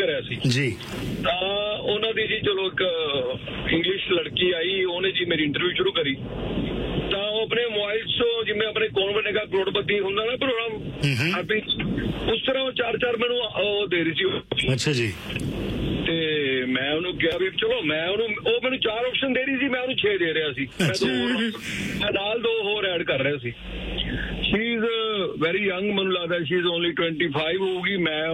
ਕਰਿਆ ਸੀ ਜੀ। ਤਾਂ ਉਹਨਾਂ ਦੀ ਜੀ ਚਲੋ ਇੱਕ ਇੰਗਲਿਸ਼ ਲੜਕੀ ਆਈ, ਉਹਨੇ ਜੀ ਮੇਰੀ ਇੰਟਰਵਿਊ ਸ਼ੁਰੂ ਕਰੀ। ਤਾਂ ਉਹ ਆਪਣੇ ਮੋਬਾਈਲ 'ਚੋਂ ਜਿਵੇਂ ਆਪਣੇ ਕੌਣ ਬਣੇਗਾ ਕਰੋੜਪਤੀ ਹੁੰਦਾ ਨਾ ਪ੍ਰੋਗਰਾਮ, ਉਸ ਤਰ੍ਹਾਂ ਉਹ ਚਾਰ ਮੈਨੂੰ ਉਹ ਦੇ ਰਹੀ ਸੀ। ਅੱਛਾ ਜੀ। ਤੇ ਮੈਂ ਉਹਨੂੰ ਕਿਹਾ ਵੀ ਚਲੋ, ਉਹ ਮੈਨੂੰ 4 ਆਪਸ਼ਨ ਦੇ ਰਹੀ ਸੀ, ਮੈਂ ਉਹਨੂੰ 6 ਦੇ ਰਿਹਾ ਸੀ। ਮੈਂ ਨਾਲ 2 ਹੋਰ ਐਡ ਕਰ ਰਿਹਾ ਸੀ। ਸ਼ੀ ਇਜ਼ ਵੈਰੀ ਯੰਗ, ਮੈਨੂੰ ਲੱਗਦਾ ਸ਼ੀ ਇਜ਼ ਓਨਲੀ 25 ਹੋਊਗੀ, ਮੈਂ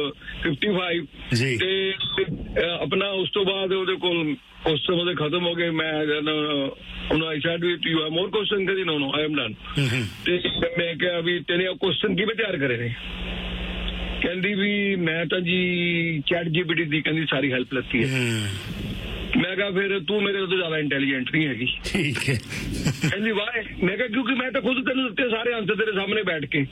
55 ਜੀ। ਤੇ ਆਪਣਾ ਉਸ ਤੋਂ ਬਾਅਦ ਉਹਦੇ ਕੋਲ ਕੁਐਸਚਨ ਉਹਦੇ ਖਤਮ ਹੋ ਗਏ। ਮੈਂ ਉਹਨੂੰ I said we you have more question? ਕਹਿੰਦੀ ਨੋ ਆਈ ਐਮ ਡਨ। ਤੇ ਮੈਂ ਕਿਹਾ ਵੀ ਤੇਰੇ ਕੁਐਸਚਨ ਕਿਵੇਂ ਤਿਆਰ ਕਰੇ ਨੇ? ਕਹਿੰਦੀ ਵੀ ਮੈਂ ਤਾਂ ਜੀ ਚੈਟ ਜੀਪੀਟੀ ਦੀ ਕਹਿੰਦੀ ਸਾਰੀ ਹੈਲਪ ਲੱਤੀ ਹੈ। ਮੈਂ ਕਿਹਾ ਫਿਰ ਤੂੰ ਮੇਰੇ ਤੋਂ ਜ਼ਿਆਦਾ ਇੰਟੈਲੀਜੈਂਟ ਨਹੀਂ ਹੈਗੀ। ਠੀਕ ਹੈ। ਕਹਿੰਦੀ ਵਾਏ? ਮੈਂ ਕਿਹਾ ਕਿਉਂਕਿ ਮੈਂ ਤਾਂ ਖੁਦ ਤੈਨੂੰ ਦਿੱਤੇ ਸਾਰੇ ਆਂਸਰ ਤੇਰੇ ਸਾਹਮਣੇ ਬੈਠ ਕੇ।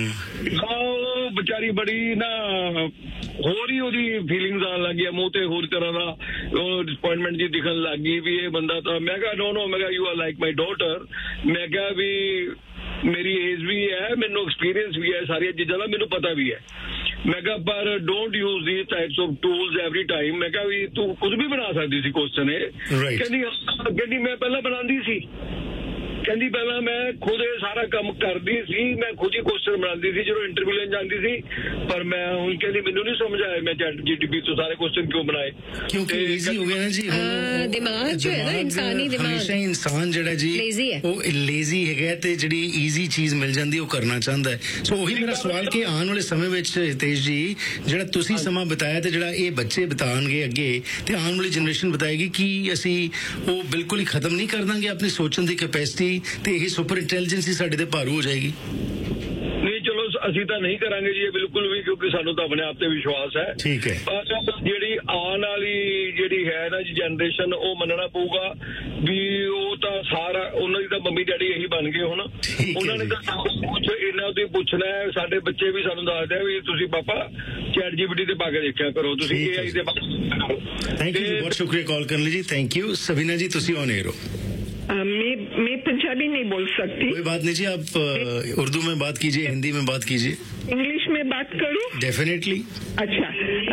ਉਹ ਵਿਚਾਰੀ ਬੜੀ ਨਾ ਹੋਰ ਹੀ ਉਹਦੀ ਫੀਲਿੰਗਸ ਆਉਣ ਲੱਗ ਗਈਆਂ ਮੂੰਹ ਤੇ, ਹੋਰ ਤਰ੍ਹਾਂ ਦਾ ਉਹ ਡਿਸਪਾਇੰਟਮੈਂਟ ਜੀ ਦਿਖਣ ਲੱਗ ਗਈ ਵੀ ਇਹ ਬੰਦਾ ਤਾਂ। ਮੈਂ ਕਿਹਾ ਨੋ ਮੈਂ ਕਿਹਾ you are like my daughter. ਮੈਂ ਕਿਹਾ ਵੀ ਮੇਰੀ ਏਜ ਵੀ ਹੈ, ਮੈਨੂੰ ਐਕਸਪੀਰੀਅੰਸ ਵੀ ਹੈ, ਸਾਰੀਆਂ ਚੀਜ਼ਾਂ ਦਾ ਮੈਨੂੰ ਪਤਾ ਵੀ ਹੈ। ਮੈਂ ਕਿਹਾ ਪਰ don't use these types of tools every time. ਮੈਂ ਕਿਹਾ ਵੀ ਤੂੰ ਕੁਝ ਵੀ ਬਣਾ ਸਕਦੀ ਸੀ ਕੁਐਸਚਨ ਇਹ। ਕਹਿੰਦੀ ਮੈਂ ਪਹਿਲਾਂ ਬਣਾਉਂਦੀ ਸੀ। ਕਹਿੰਦੀ ਪਹਿਲਾਂ ਮੈਂ ਖੁਦ ਇਹ ਸਾਰਾ ਕੰਮ ਕਰਦੀ ਸੀ, ਮੈਂ ਖੁਦ ਹੀ ਕੁਐਸਚਨ ਬਣਾਉਂਦੀ ਸੀ ਜਦੋਂ ਇੰਟਰਵਿਊ ਲੈਣ ਜਾਂਦੀ ਸੀ। ਪਰ ਮੈਂ ਹੁਣ ਕਹਿੰਦੀ ਮੈਨੂੰ ਨਹੀਂ ਸਮਝ ਆਇਆ ਮੈਂ ਚੈਟ ਜੀਪੀਟੀ ਤੋਂ ਸਾਰੇ ਕੁਐਸਚਨ ਕਿਉਂ ਬਣਾਏ। ਕਿਉਂਕਿ ਈਜ਼ੀ ਹੋ ਗਿਆ ਨਾ ਜੀ। ਦਿਮਾਗ ਜੋ ਹੈ ਨਾ ਇਨਸਾਨੀ ਦਿਮਾਗ, ਹਮੇਸ਼ਾ ਇਨਸਾਨ ਜਿਹੜਾ ਜੀ ਉਹ ਲੇਜ਼ੀ ਹੈਗਾ ਤੇ ਜਿਹੜੀ ਈਜ਼ੀ ਚੀਜ਼ ਮਿਲ ਜਾਂਦੀ ਉਹ ਕਰਨਾ ਚਾਹੁੰਦਾ ਹੈ। ਸੋ ਉਹੀ ਮੇਰਾ ਸਵਾਲ ਕਿ ਆਉਣ ਵਾਲੇ ਸਮੇਂ ਵਿੱਚ ਹਿਤੇਸ਼ ਜੀ ਜਿਹੜਾ ਤੁਸੀਂ ਸਮਾਂ ਬਿਤਾਇਆ ਤੇ ਜਿਹੜਾ ਇਹ ਬੱਚੇ ਬਿਤਾਉਣਗੇ ਅੱਗੇ ਤੇ ਆਉਣ ਵਾਲੀ ਜਨਰੇਸ਼ਨ ਬਿਤਾਏਗੀ, ਕੀ ਅਸੀਂ ਉਹ ਬਿਲਕੁਲ ਹੀ ਖਤਮ ਨਹੀਂ ਕਰ ਦਾਂਗੇ ਆਪਣੀ ਸੋਚਣ ਦੀ ਕੈਪੈਸਿਟੀ ਤੇ ਇਹ ਸੁਪਰ ਇੰਟੈਲੀਜੈਂਸੀ ਸਾਡੇ ਤੇ ਭਾਰੂ ਹੋ ਜਾਏਗੀ? ਨਹੀਂ ਚਲੋ ਅਸੀਂ ਤਾਂ ਨਹੀਂ ਕਰਾਂਗੇ ਜੀ ਇਹ ਬਿਲਕੁਲ ਵੀ, ਕਿਉਂਕਿ ਸਾਨੂੰ ਤਾਂ ਆਪਣੇ ਆਪ ਤੇ ਵਿਸ਼ਵਾਸ ਹੈ। ਠੀਕ ਹੈ। ਜਿਹੜੀ ਆਉਣ ਵਾਲੀ ਜਿਹੜੀ ਹੈ ਨਾ ਜੀ ਜਨਰੇਸ਼ਨ, ਉਹ ਮੰਨਣਾ ਪਊਗਾ ਵੀ ਉਹ ਤਾਂ ਸਾਰਾ ਉਹਨਾਂ ਦੀ ਤਾਂ ਮੰਮੀ ਡੈਡੀ ਇਹੀ ਬਣ ਗਏ ਹੁਣ। ਉਹਨਾਂ ਨੇ ਤਾਂ ਕੁਝ ਇਹਨਾਂ ਤੋਂ ਪੁੱਛਣਾ ਹੈ। ਸਾਡੇ ਬੱਚੇ ਵੀ ਸਾਨੂੰ ਦੱਸਦੇ ਵੀ ਤੁਸੀਂ ਪਾਪਾ ਚੈਟ ਜੀਪੀਟੀ ਤੇ ਪਾ ਕੇ ਦੇਖਿਆ ਕਰੋ, ਤੁਸੀਂ AI ਤੇ। ਥੈਂਕ ਯੂ ਜੀ, ਬਹੁਤ ਸ਼ੁਕਰੀਆ ਕਾਲ ਕਰਨ ਲਈ ਜੀ। Thank you. सबीना जी तुसी ऑन एयर हो। मैं पंजाबी नहीं बोल सकती। कोई बात नहीं जी, आप उर्दू में बात कीजिए, हिंदी में बात कीजिए। इंग्लिश में बात करूं? डेफिनेटली। अच्छा,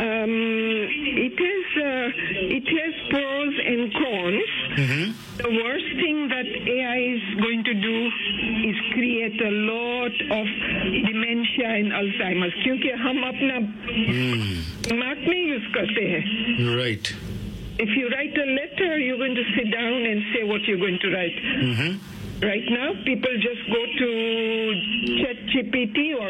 it has pros and cons. The worst thing that AI is going to do is create a lot of dementia and Alzheimer's, क्योंकि हम अपना दिमाग नहीं यूज करते हैं। Right. If you write a letter, you're going to sit down and say what you're going to write. Right now, people just go to ChatGPT or,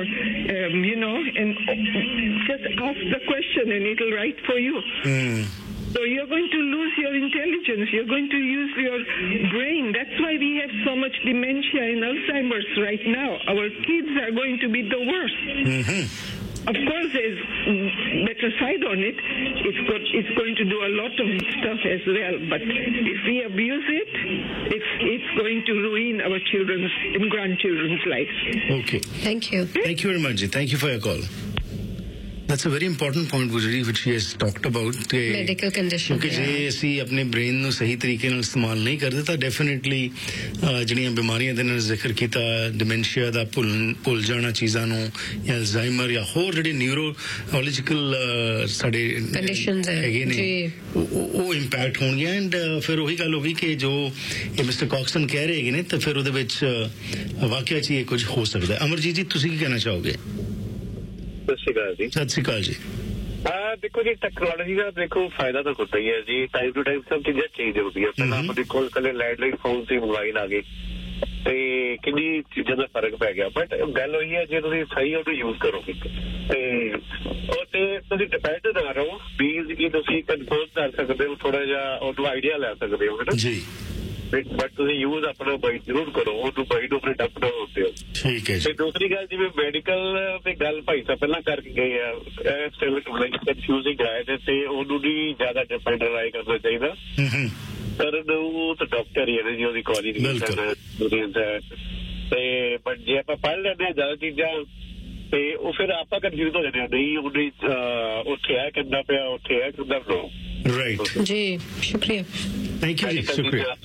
and just ask the question and it'll write for you. So you're going to lose your intelligence. You're going to use your brain. That's why we have so much dementia and Alzheimer's right now. Our kids are going to be the worst. Of course, there's better side on it. It's going to do a lot of stuff as well. But if we abuse it, it's going to ruin our children's and grandchildren's lives. Okay. Thank you. Thank you very much. Thank you for your call. That's a very important point, Gujari, which he has talked about. Medical condition. क्योंकि जे ਅਸੀਂ ਆਪਣੇ brain ਨੂੰ ਸਹੀ ਤਰੀਕੇ ਨਾਲ ਇਸਤੇਮਾਲ ਨਹੀਂ ਕਰਦੇ ਤਾਂ ਡੈਫੀਨਿਟਲੀ ਜਿਹੜੀਆਂ ਬਿਮਾਰੀਆਂ ਦੇ ਨਾਲ ਜ਼ਿਕਰ ਕੀਤਾ, ਡਿਮੈਂਸ਼ੀਆ ਦਾ ਭੁੱਲ ਜਾਣਾ ਚੀਜ਼ਾਂ ਨੂੰ, ਜਾਂ ਅਲਜ਼ਾਈਮਰ ਜਾਂ ਹੋਰ ਜਿਹੜੇ ਨਿਊਰੋਲੋਜੀਕਲ ਸਾਡੇ ਕੰਡੀਸ਼ਨਸ ਹੈਗੇ ਨੇ ਉਹ ਇੰਪੈਕਟ ਹੋਣਗੇ। ਐਂਡ ਫਿਰ ਉਹੀ ਗੱਲ ਹੋ ਗਈ ਕਿ ਜੋ ਇਹ ਮਿਸਟਰ ਕਾਕਸਨ ਕਹਿ ਰਹੇ ਹੈਗੇ ਨੇ ਤਾਂ ਫਿਰ ਉਹਦੇ ਵਿੱਚ ਵਾਕਿਆ 'ਚ ਇਹ ਕੁਝ ਹੋ ਸਕਦਾ ਹੈ। ਅਮਰਜੀਤ ਜੀ ਤੁਸੀਂ ਕੀ ਕਹਿਣਾ ਚਾਹੋਗੇ? ਸਤਿ ਸ਼੍ਰੀ ਅਕਾਲ ਜੀ। ਸਤਿ ਸ਼੍ਰੀ ਅਕਾਲ ਜੀ। ਦੇਖੋ ਜੀ, ਟੈਕਨੋਲੋਜੀ ਦਾ ਦੇਖੋ ਫਾਇਦਾ ਤਾਂ ਹੁੰਦਾ ਹੀ ਹੈ ਜੀ। ਟਾਈਮ ਟੂ ਟਾਈਮ ਸਭ ਚੀਜ਼ਾਂ ਚੇਂਜ ਹੁੰਦੀਆਂ। ਪਹਿਲਾਂ ਆਪਣੇ ਕੋਲ ਕੱਲੇ ਲੈਂਡਲਾਈਨ ਫੋਨ ਸੀ, ਮੋਬਾਈਲ ਆ ਗਏ ਤੇ ਕਿੰਨੀ ਚੀਜ਼ਾਂ ਦਾ ਫਰਕ ਪੈ ਗਿਆ। ਬਟ ਗੱਲ ਉਹੀ ਹੈ, ਜੇ ਤੁਸੀਂ ਸਹੀ ਉਹਨੂੰ ਯੂਜ਼ ਕਰੋਗੇ ਤੇ ਉਹ ਤੇ ਤੁਸੀਂ ਡਿਪੈਂਡ ਨਾ ਰਹੋ ਵੀ ਕਿ ਤੁਸੀਂ ਕੰਟਰੋਲ ਕਰ ਸਕਦੇ ਹੋ, ਥੋੜਾ ਜਿਹਾ ਉਹਨੂੰ ਆਈਡੀਆ ਲੈ ਸਕਦੇ ਹੋ ਨਾ ਜੀ। ਬਟ ਤੁਸੀਂ ਯੂਜ਼ ਆਪਣਾ ਬਾਈ ਜ਼ਰੂਰ ਕਰੋ, ਉਹਨੂੰ ਬਾਈ ਨੂੰ ਆਪਣੇ ਡੱਪ ਨਾ ਹੁੰਦੇ ਹੋ। ਠੀਕ ਹੈ। ਤੇ ਦੂਸਰੀ ਗੱਲ, ਜਿਵੇਂ ਮੈਡੀਕਲ ਤੇ ਗੱਲ ਭਾਈ ਸਾਹਿਬ ਪਹਿਲਾਂ ਕਰਕੇ ਗਏ ਆ, ਸਟਿਲ ਕਨਫਿਊਜ਼ਿੰਗ ਹੈ ਤੇ ਉਹਨੂੰ ਨਹੀਂ ਜ਼ਿਆਦਾ ਡਿਪੈਂਡ ਰਾਏ ਕਰਨਾ ਚਾਹੀਦਾ। ਕਰਨ ਉਹ ਤਾਂ ਡਾਕਟਰ ਹੀ ਹੈ ਨਾ ਜੀ, ਉਹਦੀ ਕੁਆਲੀਫਿਕੇਸ਼ਨ ਹੈ। ਤੇ ਬਟ ਜੇ ਆਪਾਂ ਪੜ੍ਹ ਲੈਂਦੇ ਹਾਂ ਜ਼ਿਆਦਾ ਚੀਜ਼ਾਂ ਤੇ ਉਹ ਫਿਰ ਆਪਾਂ ਕਨਫਿਊਜ਼ ਹੋ ਜਾਂਦੇ ਹਾਂ, ਨਹੀਂ ਉਹਨੇ ਉੱਥੇ ਇਹ ਕਹਿੰਦਾ ਪਿਆ, ਉੱਥੇ ਇਹ ਕਹਿੰਦਾ ਪਿਆ। ਰਾਈਟ ਜੀ, ਸ਼ੁਕਰੀਆ। ਥੈਂਕ ਯੂ ਜੀ, ਸ਼ੁਕਰੀਆ।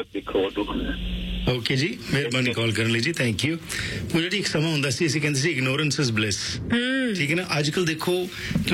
ਓਕੇ ਜੀ, ਮਿਹਰਬਾਨੀ ਕਾਲ ਕਰਨ ਲਈ ਜੀ। Thank you. ਉਹ ਜਿਹੜੀ ਇੱਕ ਸਮਾਂ ਹੁੰਦਾ ਸੀ ਅਸੀਂ ਕਹਿੰਦੇ ਸੀ ਇਗਨੋਰੈਂਸ ਇਜ਼ ਬਲਿਸ, ਠੀਕ ਹੈ ਨਾ। ਅੱਜ ਕੱਲ ਦੇਖੋ